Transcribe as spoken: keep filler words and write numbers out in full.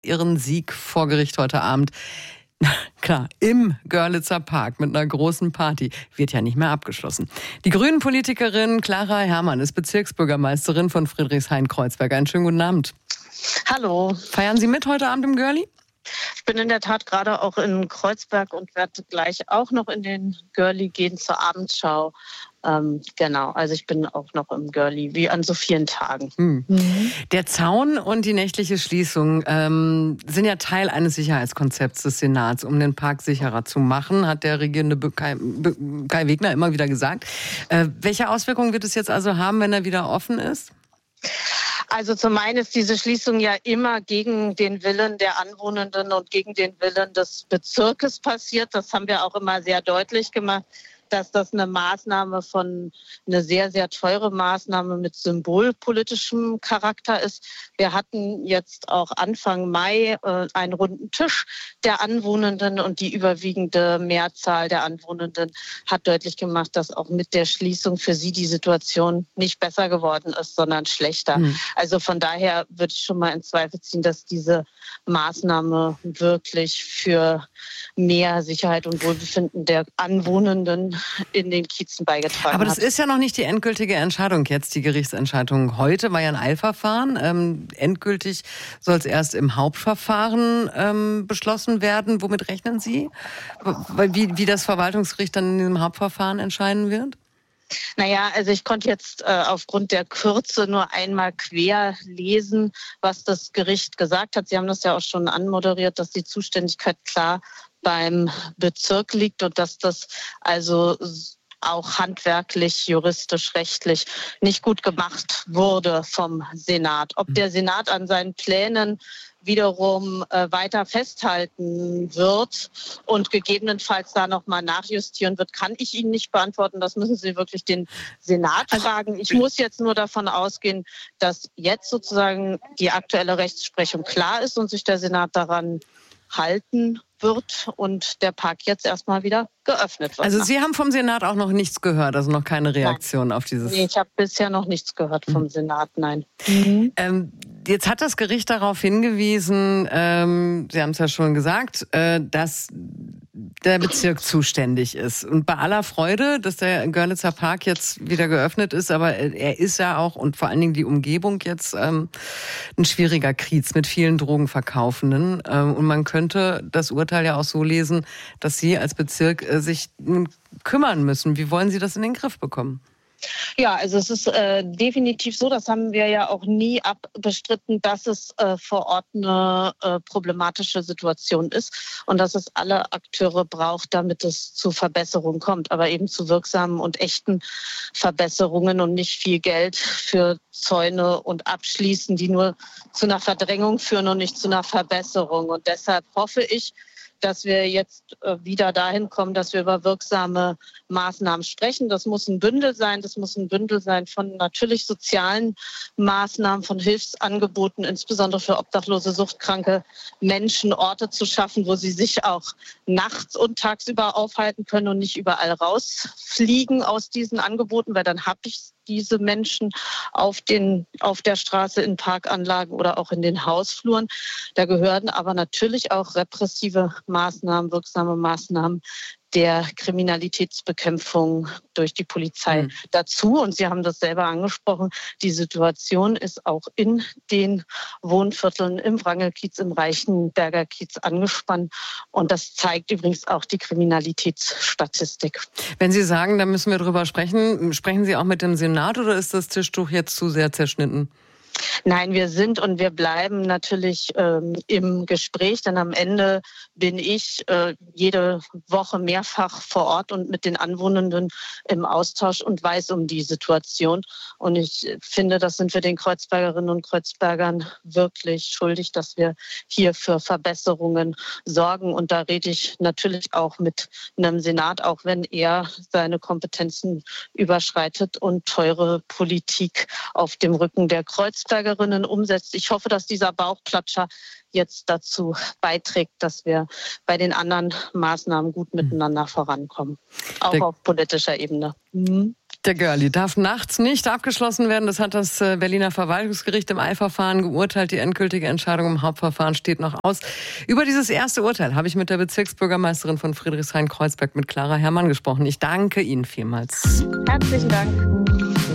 ihren Sieg vor Gericht heute Abend. Klar, im Görlitzer Park mit einer großen Party. Wird ja nicht mehr abgeschlossen. Die Grünen-Politikerin Clara Herrmann ist Bezirksbürgermeisterin von Friedrichshain-Kreuzberg. Einen schönen guten Abend. Hallo. Feiern Sie mit heute Abend im Görli? Ich bin in der Tat gerade auch in Kreuzberg und werde gleich auch noch in den Görli gehen zur Abendschau. Ähm, genau, also ich bin auch noch im Görli, wie an so vielen Tagen. Hm. Mhm. Der Zaun und die nächtliche Schließung ähm, sind ja Teil eines Sicherheitskonzepts des Senats, um den Park sicherer zu machen, hat der regierende Kai, Kai Wegner immer wieder gesagt. Äh, welche Auswirkungen wird es jetzt also haben, wenn er wieder offen ist? Also zum einen ist diese Schließung ja immer gegen den Willen der Anwohnenden und gegen den Willen des Bezirkes passiert. Das haben wir auch immer sehr deutlich gemacht, dass das eine Maßnahme von, eine sehr, sehr teure Maßnahme mit symbolpolitischem Charakter ist. Wir hatten jetzt auch Anfang Mai äh, einen runden Tisch der Anwohnenden und die überwiegende Mehrzahl der Anwohnenden hat deutlich gemacht, dass auch mit der Schließung für sie die Situation nicht besser geworden ist, sondern schlechter. Mhm. Also von daher würde ich schon mal in Zweifel ziehen, dass diese Maßnahme wirklich für mehr Sicherheit und Wohlbefinden der Anwohnenden in den Kiezen beigetragen hat. Aber das ist ja noch nicht die endgültige Entscheidung jetzt, die Gerichtsentscheidung. Heute war ja ein Eilverfahren. Ähm, endgültig soll es erst im Hauptverfahren ähm, beschlossen werden. Womit rechnen Sie? Wie, wie das Verwaltungsgericht dann in diesem Hauptverfahren entscheiden wird? Naja, also ich konnte jetzt äh, aufgrund der Kürze nur einmal quer lesen, was das Gericht gesagt hat. Sie haben das ja auch schon anmoderiert, dass die Zuständigkeit klar beim Bezirk liegt und dass das also auch handwerklich, juristisch, rechtlich nicht gut gemacht wurde vom Senat. Ob der Senat an seinen Plänen wiederum äh, weiter festhalten wird und gegebenenfalls da nochmal nachjustieren wird, kann ich Ihnen nicht beantworten. Das müssen Sie wirklich den Senat fragen. Ich muss jetzt nur davon ausgehen, dass jetzt sozusagen die aktuelle Rechtsprechung klar ist und sich der Senat daran halten wird und der Park jetzt erstmal wieder geöffnet wird. Also Sie haben vom Senat auch noch nichts gehört, also noch keine Reaktion nein. auf dieses... Nee, ich habe bisher noch nichts gehört vom mhm. Senat, nein. Mhm. Ähm, jetzt hat das Gericht darauf hingewiesen, ähm, Sie haben es ja schon gesagt, äh, dass der Bezirk zuständig ist. Und bei aller Freude, dass der Görlitzer Park jetzt wieder geöffnet ist, aber er ist ja auch, und vor allen Dingen die Umgebung jetzt, ähm, ein schwieriger Kiez mit vielen Drogenverkaufenden. Ähm, und man könnte das Urteil ja auch so lesen, dass Sie als Bezirk äh, sich nun kümmern müssen. Wie wollen Sie das in den Griff bekommen? Ja, also es ist äh, definitiv so, das haben wir ja auch nie abbestritten, dass es äh, vor Ort eine äh, problematische Situation ist und dass es alle Akteure braucht, damit es zu Verbesserungen kommt, aber eben zu wirksamen und echten Verbesserungen und nicht viel Geld für Zäune und Abschließen, die nur zu einer Verdrängung führen und nicht zu einer Verbesserung. Und deshalb hoffe ich, dass wir jetzt wieder dahin kommen, dass wir über wirksame Maßnahmen sprechen. Das muss ein Bündel sein. Das muss ein Bündel sein von natürlich sozialen Maßnahmen, von Hilfsangeboten, insbesondere für obdachlose, suchtkranke Menschen, Orte zu schaffen, wo sie sich auch nachts und tagsüber aufhalten können und nicht überall rausfliegen aus diesen Angeboten, weil dann habe ich diese Menschen auf den, auf der Straße, in Parkanlagen oder auch in den Hausfluren. Da gehören aber natürlich auch repressive Maßnahmen, wirksame Maßnahmen der Kriminalitätsbekämpfung durch die Polizei mhm. dazu. Und Sie haben das selber angesprochen. Die Situation ist auch in den Wohnvierteln im Wrangelkiez, im Reichenberger Kiez angespannt. Und das zeigt übrigens auch die Kriminalitätsstatistik. Wenn Sie sagen, da müssen wir drüber sprechen, sprechen Sie auch mit dem Senat oder ist das Tischtuch jetzt zu sehr zerschnitten? Nein, wir sind und wir bleiben natürlich ähm, im Gespräch, denn am Ende bin ich äh, jede Woche mehrfach vor Ort und mit den Anwohnenden im Austausch und weiß um die Situation. Und ich finde, das sind wir den Kreuzbergerinnen und Kreuzbergern wirklich schuldig, dass wir hier für Verbesserungen sorgen. Und da rede ich natürlich auch mit einem Senat, auch wenn er seine Kompetenzen überschreitet und teure Politik auf dem Rücken der Kreuzbergerinnen umsetzt. Ich hoffe, dass dieser Bauchklatscher jetzt dazu beiträgt, dass wir bei den anderen Maßnahmen gut miteinander vorankommen, auch der, auf politischer Ebene. Mhm. Der Görli darf nachts nicht abgeschlossen werden. Das hat das Berliner Verwaltungsgericht im Eilverfahren geurteilt. Die endgültige Entscheidung im Hauptverfahren steht noch aus. Über dieses erste Urteil habe ich mit der Bezirksbürgermeisterin von Friedrichshain-Kreuzberg, mit Clara Herrmann, gesprochen. Ich danke Ihnen vielmals. Herzlichen Dank.